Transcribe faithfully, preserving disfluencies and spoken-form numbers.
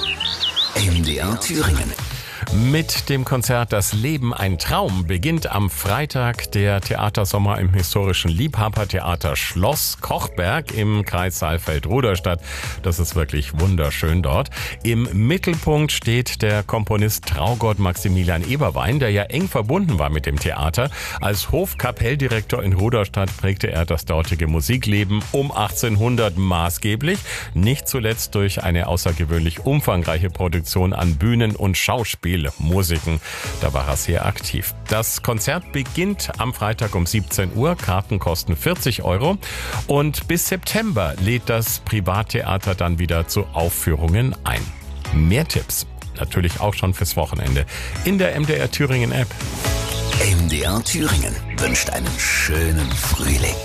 M D R Thüringen. Mit dem Konzert Das Leben ein Traum beginnt am Freitag der Theatersommer im historischen Liebhabertheater Schloss Kochberg im Kreis Saalfeld-Ruderstadt. Das ist wirklich wunderschön dort. Im Mittelpunkt steht der Komponist Traugott Maximilian Eberwein, der ja eng verbunden war mit dem Theater. Als Hofkapelldirektor in Ruderstadt prägte er das dortige Musikleben um achtzehnhundert maßgeblich, nicht zuletzt durch eine außergewöhnlich umfangreiche Produktion an Bühnen- und Schauspiel. Musiken. Da war er sehr aktiv. Das Konzert beginnt am Freitag um siebzehn Uhr. Karten kosten vierzig Euro. Und bis September lädt das Privattheater dann wieder zu Aufführungen ein. Mehr Tipps natürlich auch schon fürs Wochenende in der M D R Thüringen App. M D R Thüringen wünscht einen schönen Frühling.